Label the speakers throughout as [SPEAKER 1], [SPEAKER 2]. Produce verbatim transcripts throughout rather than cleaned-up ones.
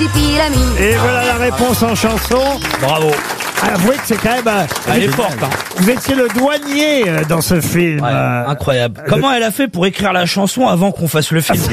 [SPEAKER 1] marsupilami.
[SPEAKER 2] Et voilà la réponse en chanson.
[SPEAKER 3] Bravo.
[SPEAKER 2] Avouez que c'est quand même... euh,
[SPEAKER 3] Elle est forte, hein.
[SPEAKER 2] Vous étiez le douanier euh, dans ce film.
[SPEAKER 3] Ouais,
[SPEAKER 2] euh,
[SPEAKER 3] incroyable. Comment elle a fait pour écrire la chanson avant qu'on fasse le film?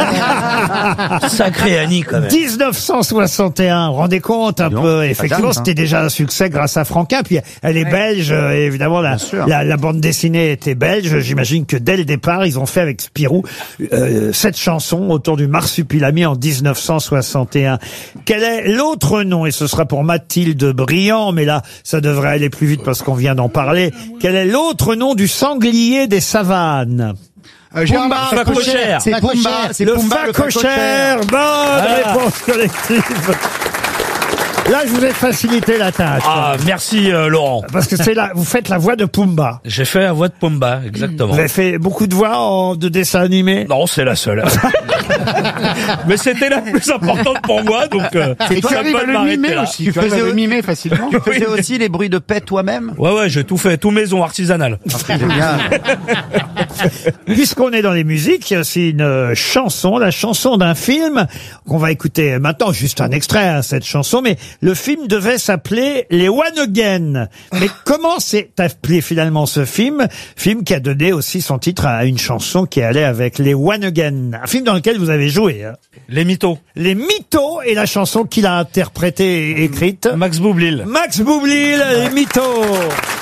[SPEAKER 3] Sacré Annie, quand même.
[SPEAKER 2] dix-neuf cent soixante et un, vous vous rendez compte un
[SPEAKER 4] Non,
[SPEAKER 2] peu,
[SPEAKER 4] pas
[SPEAKER 2] effectivement,
[SPEAKER 4] dingue, hein.
[SPEAKER 2] c'était déjà un succès grâce à Franquin, puis elle est belge, euh, et évidemment la,
[SPEAKER 4] sûr.
[SPEAKER 2] la, la bande dessinée était belge, j'imagine que dès le départ, ils ont fait avec Spirou euh, cette chanson autour du marsupilami en dix-neuf cent soixante et un. Quel est l'autre nom? Et ce sera pour Mathilde Briand, mais là, ça devrait aller plus vite parce qu'on vient d'en parler. Quel est l'autre nom du sanglier des savanes?
[SPEAKER 5] Euh, Gérard
[SPEAKER 3] Pumba, Facochère.
[SPEAKER 5] C'est Pumba, c'est
[SPEAKER 2] Le
[SPEAKER 5] Pumba, le
[SPEAKER 2] facochère. Bonne
[SPEAKER 3] Voilà.
[SPEAKER 2] réponse collective. Là, je vous ai facilité la tâche.
[SPEAKER 3] Ah, merci euh, Laurent.
[SPEAKER 2] Parce que c'est là, vous faites la voix de Pumba.
[SPEAKER 3] J'ai fait la voix de Pumba, exactement.
[SPEAKER 2] Vous avez fait beaucoup de voix en, de dessins animés.
[SPEAKER 3] Non, c'est la seule. Mais c'était la plus importante pour moi, donc euh,
[SPEAKER 5] Et tu
[SPEAKER 3] ça
[SPEAKER 5] arrives
[SPEAKER 3] peut
[SPEAKER 5] à le
[SPEAKER 3] m'arrêter
[SPEAKER 5] mimer
[SPEAKER 3] là.
[SPEAKER 5] aussi. Tu arrives à le mimer facilement.
[SPEAKER 4] Tu faisais aussi les bruits de paix toi-même?
[SPEAKER 3] Ouais, ouais, j'ai tout fait, tout maison artisanale.
[SPEAKER 4] Génial.
[SPEAKER 2] Puisqu'on est dans les musiques, c'est une euh, chanson, la chanson d'un film qu'on va écouter maintenant, juste un extrait, hein, cette chanson, mais le film devait s'appeler Les One Again. Mais comment s'est appelé finalement ce film? Film qui a donné aussi son titre à une chanson qui allait avec Les One Again. Un film dans lequel vous avez joué. Hein.
[SPEAKER 3] Les mythos.
[SPEAKER 2] Les Mythos et la chanson qu'il a interprétée et écrite.
[SPEAKER 3] Max Boublil.
[SPEAKER 2] Max Boublil, Les Mythos.